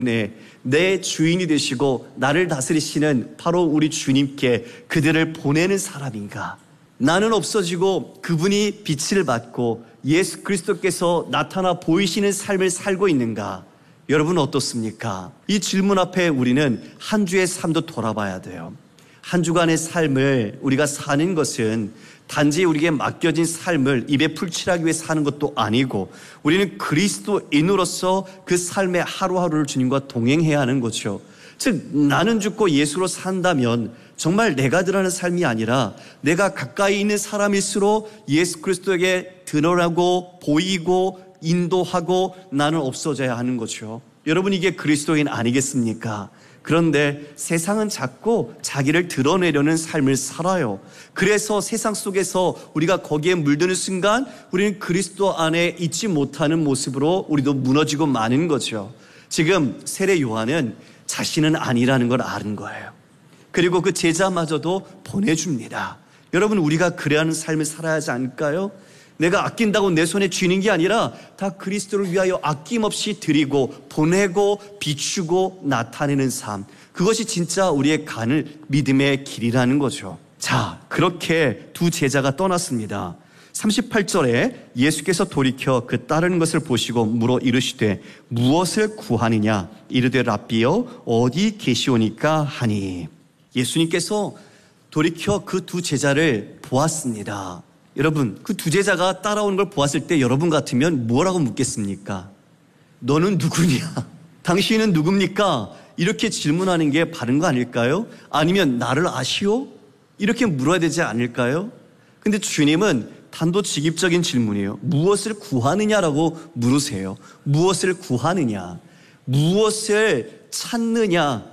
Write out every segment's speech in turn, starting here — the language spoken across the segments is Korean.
내 주인이 되시고 나를 다스리시는 바로 우리 주님께 그들을 보내는 사람인가? 나는 없어지고 그분이 빛을 받고 예수 그리스도께서 나타나 보이시는 삶을 살고 있는가? 여러분 어떻습니까? 이 질문 앞에 우리는 한 주의 삶도 돌아봐야 돼요. 한 주간의 삶을 우리가 사는 것은 단지 우리에게 맡겨진 삶을 입에 풀칠하기 위해 사는 것도 아니고 우리는 그리스도인으로서 그 삶의 하루하루를 주님과 동행해야 하는 거죠. 즉 나는 죽고 예수로 산다면 정말 내가 드러나는 삶이 아니라 내가 가까이 있는 사람일수록 예수 그리스도에게 드러나고 보이고 인도하고 나는 없어져야 하는 거죠. 여러분 이게 그리스도인 아니겠습니까? 그런데 세상은 자꾸 자기를 드러내려는 삶을 살아요. 그래서 세상 속에서 우리가 거기에 물드는 순간 우리는 그리스도 안에 있지 못하는 모습으로 우리도 무너지고 마는 거죠. 지금 세례 요한은 자신은 아니라는 걸 아는 거예요. 그리고 그 제자마저도 보내줍니다. 여러분 우리가 그래야 하는 삶을 살아야 하지 않을까요? 내가 아낀다고 내 손에 쥐는 게 아니라 다 그리스도를 위하여 아낌없이 드리고 보내고 비추고 나타내는 삶, 그것이 진짜 우리의 가는 믿음의 길이라는 거죠. 자, 그렇게 두 제자가 떠났습니다. 38절에 예수께서 돌이켜 그 따르는 것을 보시고 물어 이르시되 무엇을 구하느냐? 이르되 랍비여 어디 계시오니까 하니. 예수님께서 돌이켜 그 두 제자를 보았습니다. 여러분 그 두 제자가 따라오는 걸 보았을 때 여러분 같으면 뭐라고 묻겠습니까? 너는 누구냐? 당신은 누굽니까? 이렇게 질문하는 게 바른 거 아닐까요? 아니면 나를 아시오? 이렇게 물어야 되지 않을까요? 근데 주님은 단도직입적인 질문이에요. 무엇을 구하느냐라고 물으세요. 무엇을 구하느냐? 무엇을 찾느냐?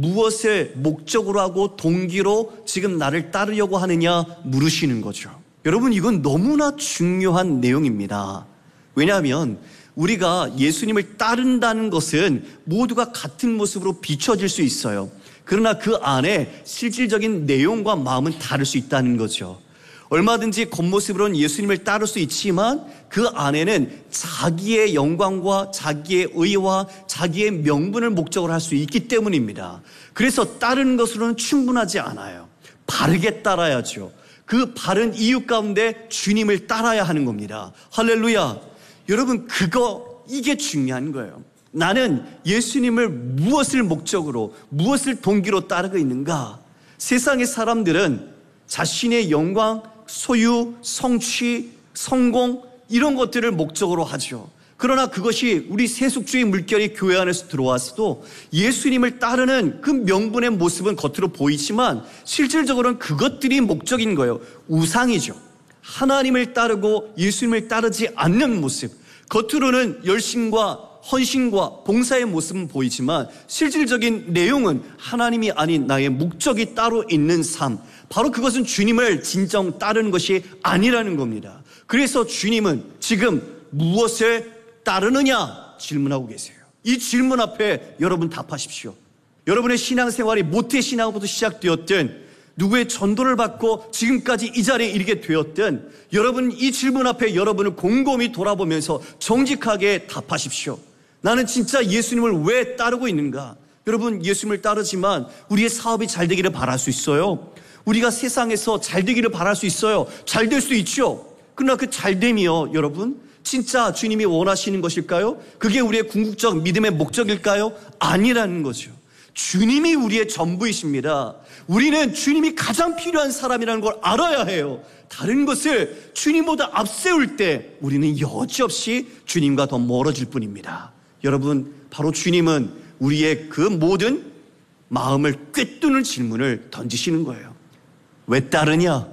무엇을 목적으로 하고 동기로 지금 나를 따르려고 하느냐 물으시는 거죠. 여러분 이건 너무나 중요한 내용입니다. 왜냐하면 우리가 예수님을 따른다는 것은 모두가 같은 모습으로 비춰질 수 있어요. 그러나 그 안에 실질적인 내용과 마음은 다를 수 있다는 거죠. 얼마든지 겉모습으로는 예수님을 따를 수 있지만 그 안에는 자기의 영광과 자기의 의와 자기의 명분을 목적으로 할 수 있기 때문입니다. 그래서 따르는 것으로는 충분하지 않아요. 바르게 따라야죠. 그 바른 이유 가운데 주님을 따라야 하는 겁니다. 할렐루야. 여러분 이게 중요한 거예요. 나는 예수님을 무엇을 목적으로 무엇을 동기로 따르고 있는가? 세상의 사람들은 자신의 영광, 소유, 성취, 성공 이런 것들을 목적으로 하죠. 그러나 그것이 우리 세속주의 물결이 교회 안에서 들어왔어도 예수님을 따르는 그 명분의 모습은 겉으로 보이지만 실질적으로는 그것들이 목적인 거예요. 우상이죠. 하나님을 따르고 예수님을 따르지 않는 모습, 겉으로는 열심과 헌신과 봉사의 모습은 보이지만 실질적인 내용은 하나님이 아닌 나의 목적이 따로 있는 삶, 바로 그것은 주님을 진정 따르는 것이 아니라는 겁니다. 그래서 주님은 지금 무엇을 따르느냐 질문하고 계세요. 이 질문 앞에 여러분 답하십시오. 여러분의 신앙생활이 모태신앙부터 시작되었든 누구의 전도를 받고 지금까지 이 자리에 이르게 되었든 여러분 이 질문 앞에 여러분을 곰곰이 돌아보면서 정직하게 답하십시오. 나는 진짜 예수님을 왜 따르고 있는가? 여러분 예수님을 따르지만 우리의 사업이 잘 되기를 바랄 수 있어요. 우리가 세상에서 잘 되기를 바랄 수 있어요. 잘 될 수 있죠. 그러나 그 잘됨이요 여러분 진짜 주님이 원하시는 것일까요? 그게 우리의 궁극적 믿음의 목적일까요? 아니라는 거죠. 주님이 우리의 전부이십니다. 우리는 주님이 가장 필요한 사람이라는 걸 알아야 해요. 다른 것을 주님보다 앞세울 때 우리는 여지없이 주님과 더 멀어질 뿐입니다. 여러분 바로 주님은 우리의 그 모든 마음을 꿰뚫는 질문을 던지시는 거예요. 왜 따르냐?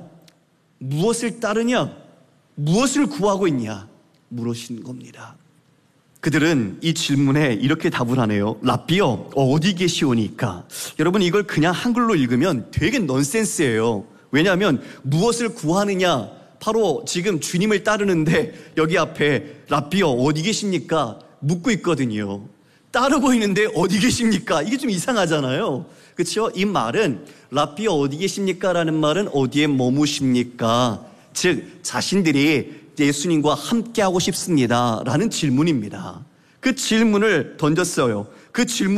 무엇을 따르냐? 무엇을 구하고 있냐? 물으신 겁니다. 그들은 이 질문에 이렇게 답을 하네요. 랍비여 어디 계시오니까. 여러분 이걸 그냥 한글로 읽으면 되게 넌센스예요. 왜냐하면 무엇을 구하느냐 바로 지금 주님을 따르는데 여기 앞에 랍비여 어디 계십니까 묻고 있거든요. 따르고 있는데 어디 계십니까? 이게 좀 이상하잖아요. 그렇죠? 이 말은 랍비여 어디 계십니까? 라는 말은 어디에 머무십니까? 즉 자신들이 예수님과 함께하고 싶습니다 라는 질문입니다. 그 질문을 던졌어요. 그 질문